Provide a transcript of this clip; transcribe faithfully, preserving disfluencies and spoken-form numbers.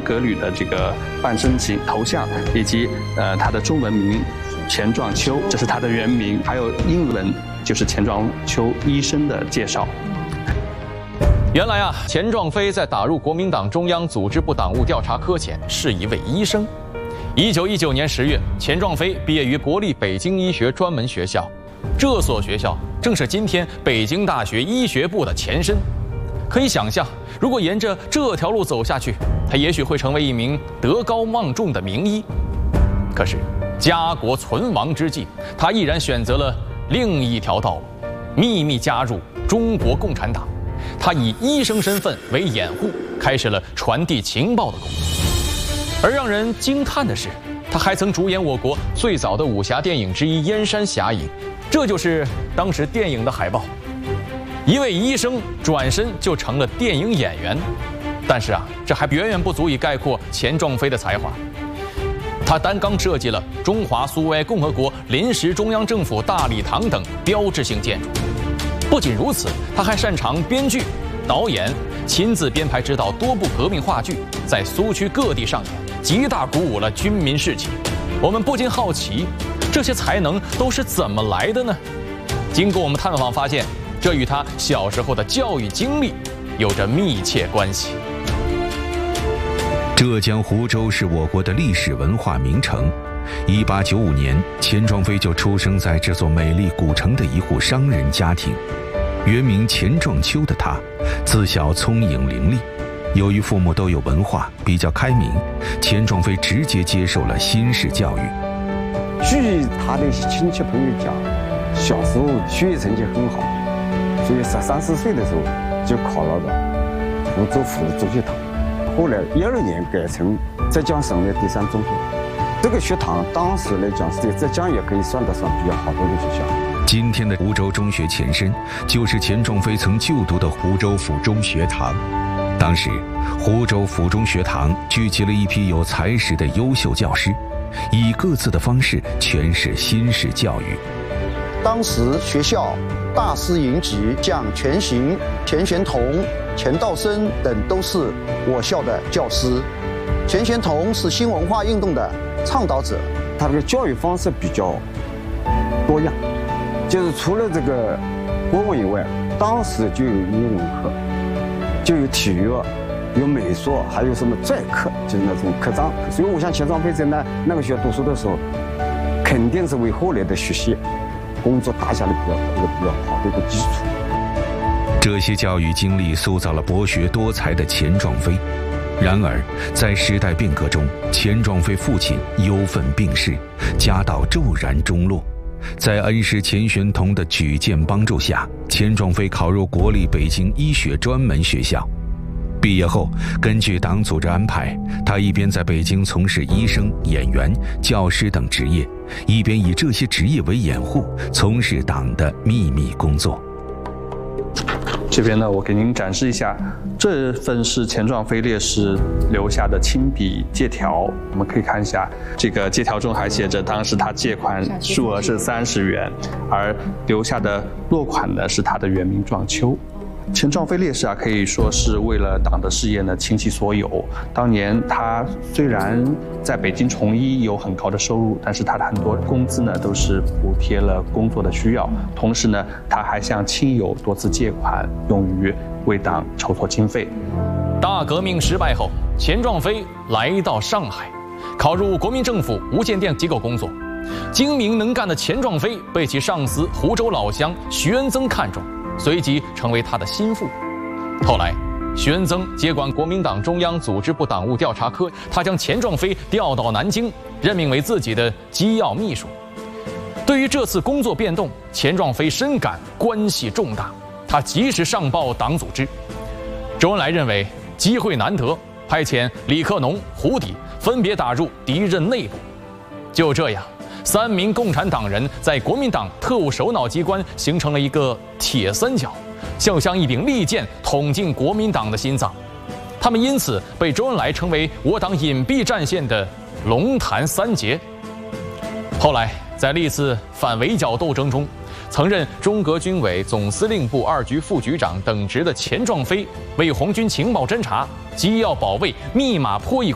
革履的这个半身形头像，以及呃他的中文名钱壮秋，这是他的原名，还有英文就是钱壮秋医生的介绍。 原来啊，钱壮飞在打入国民党中央组织部党务调查科前是一位医生。一九一九年十月，钱壮飞毕业于国立北京医学专门学校，这所学校正是今天北京大学医学部的前身。可以想象，如果沿着这条路走下去，他也许会成为一名德高望重的名医。可是，家国存亡之际，他毅然选择了另一条道路，秘密加入中国共产党。他以医生身份为掩护，开始了传递情报的工作。而让人惊叹的是，他还曾主演我国最早的武侠电影之一《燕山侠影》，这就是当时电影的海报。一位医生转身就成了电影演员，但是啊，这还远远不足以概括钱壮飞的才华。他担纲设计了中华苏维埃共和国临时中央政府大礼堂等标志性建筑。不仅如此，他还擅长编剧、导演，亲自编排指导多部革命话剧，在苏区各地上演，极大鼓舞了军民士气。我们不禁好奇，这些才能都是怎么来的呢？经过我们探访发现，这与他小时候的教育经历有着密切关系。 浙江湖州是我国的历史文化名城。一八九五年，钱壮飞就出生在这座美丽古城的一户商人家庭。原名钱壮秋的他，自小聪颖伶俐。由于父母都有文化，比较开明，钱壮飞直接接受了新式教育。 据他的亲戚朋友讲，小时候学习成绩很好，所以十三四岁的时候就考到了湖州府的中学堂，后来一二年改成浙江省的第三中学。这个学堂当时来讲，在浙江也可以算得上比较好的一个学校。 今天的湖州中学前身就是钱壮飞曾就读的湖州府中学堂。当时，湖州府中学堂聚集了一批有才识的优秀教师，以各自的方式诠释新式教育。 当时学校大师营级将全行、钱玄同、钱道生等都是我校的教师。钱玄同是新文化运动的倡导者， 他这个教育方式比较多样，就是除了这个国文以外，当时就有英文课，就有体育，有美术，还有什么篆课，就是那种课章。所以我想钱壮飞在那那个学校读书的时候，肯定是为后来的学习工作打下了比较一个比较好的一个基础。 这些教育经历塑造了博学多才的钱壮飞。然而，在时代变革中，钱壮飞父亲忧愤病逝，家道骤然中落。在恩师钱玄同的举荐帮助下，钱壮飞考入国立北京医学专门学校。毕业后，根据党组织安排，他一边在北京从事医生、演员、教师等职业，一边以这些职业为掩护，从事党的秘密工作。 这边呢，我给您展示一下，这份是钱壮飞烈士留下的亲笔借条。我们可以看一下，这个借条中还写着当时他借款数额是三十元，而留下的落款呢是他的原名壮秋。钱壮飞烈士啊，可以说是为了党的事业呢倾其所有。当年他虽然在北京从医有很高的收入，但是他的很多工资呢都是补贴了工作的需要。同时呢，他还向亲友多次借款，用于为党筹措经费。 大革命失败后，钱壮飞来到上海，考入国民政府无线电机构工作。精明能干的钱壮飞被其上司湖州老乡徐恩曾看中，随即成为他的心腹。后来，徐恩曾接管国民党中央组织部党务调查科，他将钱壮飞调到南京，任命为自己的机要秘书。对于这次工作变动，钱壮飞深感关系重大，他及时上报党组织。周恩来认为机会难得，派遣李克农、胡底分别打入敌人内部。就这样，三名共产党人在国民党特务首脑机关形成了一个铁三角，就像一柄利剑捅进国民党的心脏。他们因此被周恩来称为我党隐蔽战线的龙潭三杰。后来，在历次反围剿斗争中，曾任中革军委总司令部二局副局长等职的钱壮飞，为红军情报侦察、机要保卫、密码破译